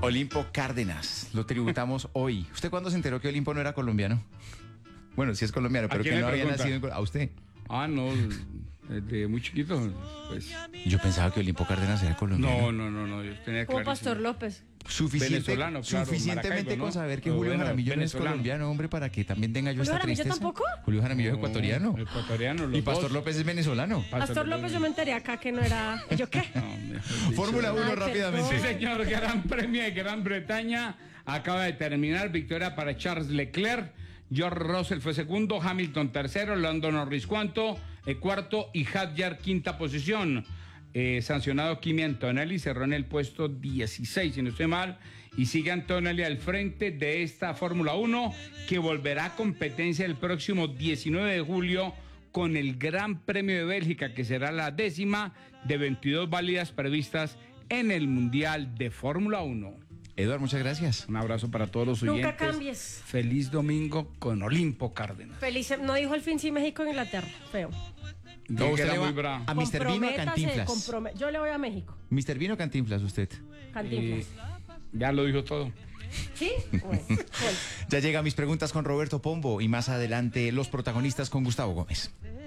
Olimpo Cárdenas, lo tributamos hoy. ¿Usted cuándo se enteró que Olimpo no era colombiano? Bueno, sí es colombiano, pero que no había nacido en... ¿A usted? Ah, no, desde muy chiquito, pues. Yo pensaba que Olimpo Cárdenas era colombiano. No, yo tenía Como clarísimo. Pastor López. Venezolano, claro, Suficientemente Maracaibo, ¿no? con saber que Pero Julio bueno, Jaramillo no es venezolano. colombiano, hombre, para que también tenga yo ¿Julio esta Jaramillo tristeza. tampoco? Julio Jaramillo es ecuatoriano. Ecuatoriano, los Y Pastor dos. López es venezolano. Pastor López yo me enteré acá que no era... ¿Yo qué? No, mejor dicho. Fórmula 1 Ay, rápidamente. Sí, señor, Gran Premio de Gran Bretaña acaba de terminar. Victoria para Charles Leclerc. George Russell fue segundo, Hamilton tercero, Lando Norris cuarto y Hadjar quinta posición. Sancionado Kimi Antonelli, cerró en el puesto 16, si no estoy mal, y sigue Antonelli al frente de esta Fórmula 1, que volverá a competencia el próximo 19 de julio con el Gran Premio de Bélgica, que será la 10ª de 22 válidas previstas en el Mundial de Fórmula 1. Eduardo, muchas gracias. Un abrazo para todos los oyentes. Nunca cambies. Feliz domingo con Olimpo Cárdenas. Feliz, no dijo el fin sí México Inglaterra, feo. No, Que usted era le va muy bravo. a Mr. Vino o Cantinflas. Yo le voy a México. Mr. Vino o Cantinflas, usted. Cantinflas. Ya lo dijo todo. ¿Sí? Bueno. Ya llega Mis Preguntas con Roberto Pombo y más adelante los protagonistas con Gustavo Gómez.